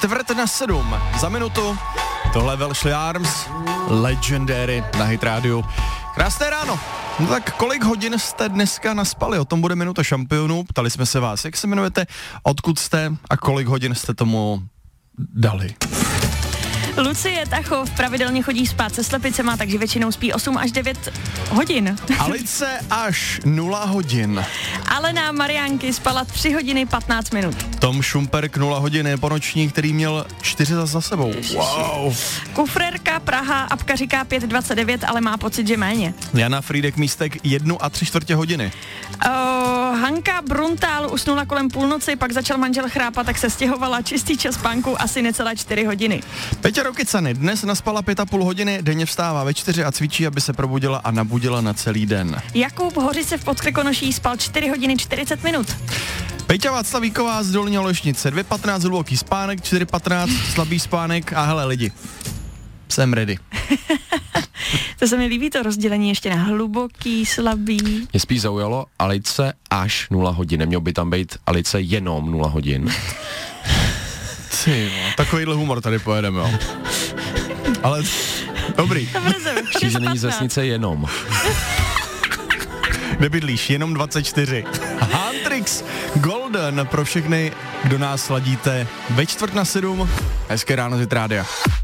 6:45 za minutu. Tohle Welsh Arms, Legendary na Hit Radio. Krásné ráno. No tak kolik hodin jste dneska naspali? O tom bude Minuta šampionů. Ptali jsme se vás, jak se jmenujete, odkud jste a kolik hodin jste tomu dali. Lucie Tachov pravidelně chodí spát se slepicema, takže většinou spí 8 až 9 hodin. Alice až 0 hodin. Alena Mariánky spala 3 hodiny 15 minut. Tom Šumperk 0 hodin je ponoční, který měl 4 za sebou. Wow. Kufrérka Praha, Apka říká 5:29, ale má pocit, že méně. Jana Frýdek Místek 1,75 hodiny. Hanka Bruntál usnula kolem půlnoci, pak začal manžel chrápat, tak se stěhovala, čistý čas spánku asi necelé 4 hodiny. Peťa Rokycany dnes naspala 5,5 hodiny, denně vstává ve 4 a cvičí, aby se probudila a nabudila na celý den. Jakub Hořice v Podkrkonoší spal 4 hodiny 40 minut. Peťa Václavíková z Dolní Olešnice 2,15 hluboký spánek, 4,15 slabý spánek a hele lidi, jsem ready. To se mi líbí, to rozdělení ještě na hluboký, slabý. Mě spíš zaujalo Alice až 0 hodin, neměl by tam být Alice jenom 0 hodin. Takovýhle humor tady pojedeme, jo. Ale dobrý. Že není z vesnice jenom. Kde bydlíš? Jenom 24. Huntrix Golden pro všechny, kdo nás sladíte ve 6:45. Hezké ráno z Hit Rádia.